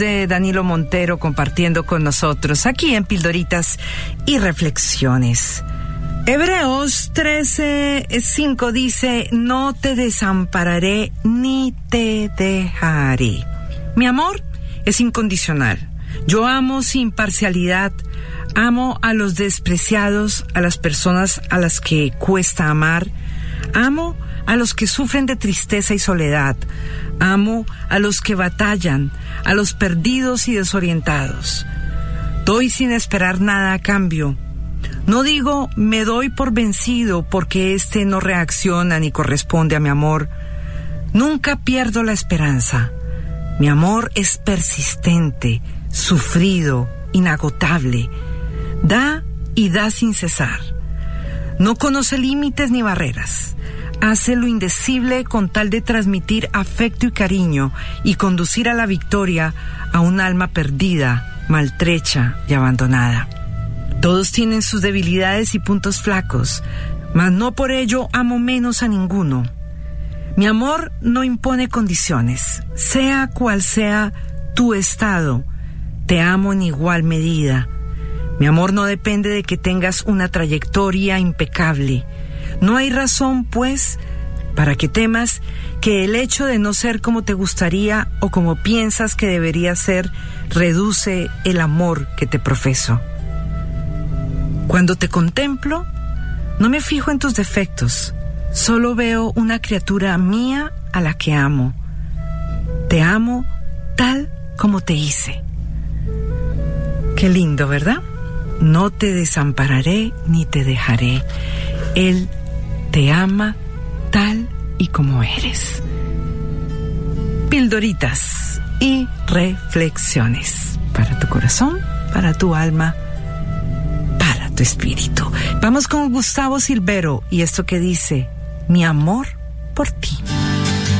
de Danilo Montero compartiendo con nosotros aquí en Pildoritas y Reflexiones. Hebreos 13:5 dice: no te desampararé ni te dejaré. Mi amor es incondicional. Yo amo sin parcialidad. Amo a los despreciados, a las personas a las que cuesta amar. Amo a los que sufren de tristeza y soledad. Amo a los que batallan, a los perdidos y desorientados. Doy sin esperar nada a cambio. No digo me doy por vencido porque éste no reacciona ni corresponde a mi amor. Nunca pierdo la esperanza. Mi amor es persistente, sufrido, inagotable. Da y da sin cesar. No conoce límites ni barreras. Hace lo indecible con tal de transmitir afecto y cariño y conducir a la victoria a un alma perdida, maltrecha y abandonada. Todos tienen sus debilidades y puntos flacos, mas no por ello amo menos a ninguno. Mi amor no impone condiciones, sea cual sea tu estado, te amo en igual medida. Mi amor no depende de que tengas una trayectoria impecable. No hay razón, pues, para que temas que el hecho de no ser como te gustaría o como piensas que debería ser reduce el amor que te profeso. Cuando te contemplo, no me fijo en tus defectos, solo veo una criatura mía a la que amo. Te amo tal como te hice. Qué lindo, ¿verdad? No te desampararé ni te dejaré. Él te ama tal y como eres. Pildoritas y reflexiones para tu corazón, para tu alma, para tu espíritu. Vamos con Gustavo Silvero y esto que dice: mi amor por ti.